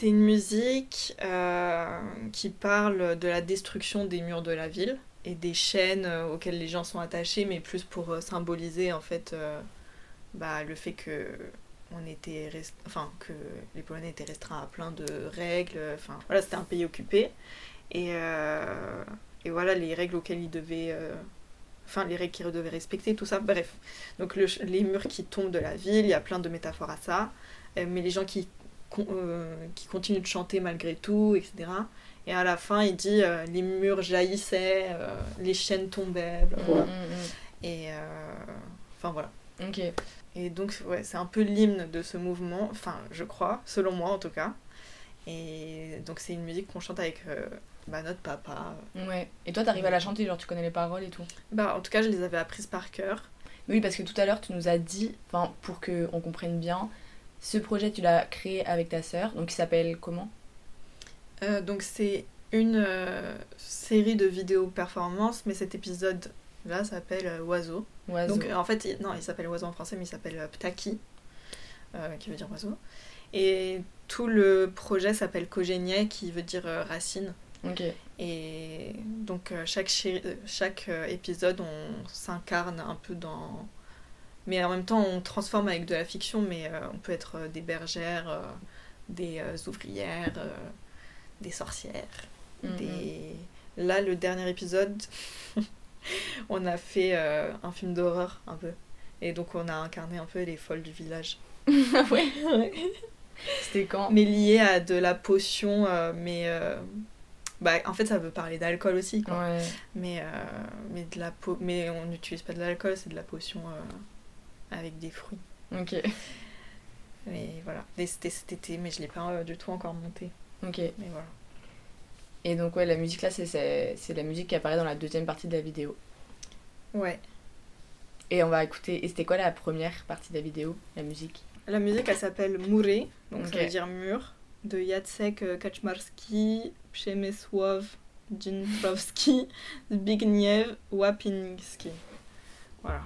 C'est une musique qui parle de la destruction des murs de la ville et des chaînes auxquelles les gens sont attachés, mais plus pour symboliser en fait le fait que que les Polonais étaient restreints à plein de règles. Enfin voilà, c'était un pays occupé et voilà les règles auxquelles ils devaient les règles qu'ils devaient respecter, tout ça, bref. Donc les murs qui tombent de la ville, il y a plein de métaphores à ça, mais les gens qui continuent de chanter malgré tout, etc. Et à la fin, il dit les murs jaillissaient, les chaînes tombaient, blablabla. Et enfin voilà. Ok. Et donc, ouais, c'est un peu l'hymne de ce mouvement, enfin, je crois, selon moi en tout cas. Et donc, c'est une musique qu'on chante avec notre papa. Ouais. Et toi, t'arrives à la chanter, genre tu connais les paroles et tout? En tout cas, je les avais apprises par cœur. Oui, parce que tout à l'heure, tu nous as dit, pour qu'on comprenne bien, ce projet, tu l'as créé avec ta sœur, donc il s'appelle comment? Donc, c'est une série de vidéos performances, mais cet épisode-là s'appelle Oiseau. Oiseau. Donc, en fait, il s'appelle Oiseau en français, mais il s'appelle Ptaki, qui veut dire oiseau. Et tout le projet s'appelle Kogenie, qui veut dire racine. Ok. Et donc, chaque épisode, on s'incarne un peu dans... Mais en même temps, on transforme avec de la fiction, mais on peut être des bergères, des ouvrières, des sorcières. Là, le dernier épisode, on a fait un film d'horreur, un peu. Et donc, on a incarné un peu les folles du village. Ah ouais. Ouais. C'était quand? Mais lié à de la potion, en fait, ça veut parler d'alcool aussi, quoi. Ouais. Mais on n'utilise pas de l'alcool, c'est de la potion avec des fruits. Ok. Mais voilà. Et c'était cet été, mais je l'ai pas du tout encore monté. Ok. Mais voilà. Et donc ouais, la musique là, c'est la musique qui apparaît dans la deuxième partie de la vidéo. Ouais. Et on va écouter... Et c'était quoi la première partie de la vidéo, la musique? La musique, elle s'appelle Mury, donc Ok. ça veut dire mur, de Jacek Kaczmarski, Przemysław Dąbrowski, Zbigniew Łapiński. Voilà.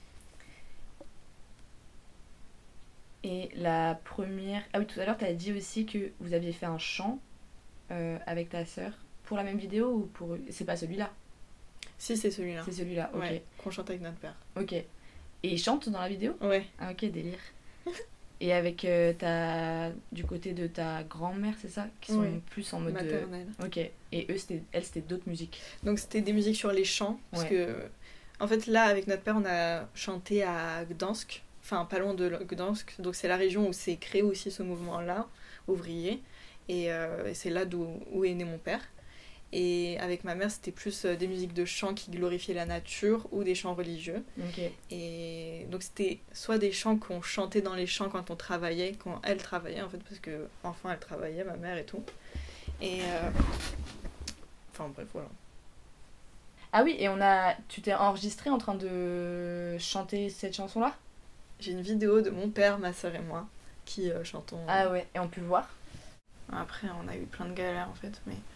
Et la première... Ah oui, tout à l'heure, t'as dit aussi que vous aviez fait un chant avec ta sœur pour la même vidéo ou pour... C'est pas celui-là? Si, c'est celui-là. C'est celui-là, ok. Ouais, qu'on chante avec notre père. Ok. Et il chante dans la vidéo? Ouais. Ah ok, délire. Et avec du côté de ta grand-mère, c'est ça? Qui sont Oui. plus en mode... Maternelle. Ok. Et eux, c'était d'autres musiques? Donc c'était des musiques sur les chants, parce que... En fait, là, avec notre père, on a chanté à Gdansk, enfin, pas loin de Gdansk, donc c'est la région où s'est créé aussi ce mouvement-là, ouvrier, et c'est là où est né mon père. Et avec ma mère, c'était plus des musiques de chants qui glorifiaient la nature ou des chants religieux. Ok. Et donc c'était soit des chants qu'on chantait dans les champs quand on travaillait, quand elle travaillait en fait, parce que enfin elle travaillait, ma mère et tout. Et enfin bref, voilà. Ah oui, et tu t'es enregistré en train de chanter cette chanson-là? J'ai une vidéo de mon père, ma soeur et moi qui chantons. Ah ouais, et on peut voir? Après, on a eu plein de galères en fait, mais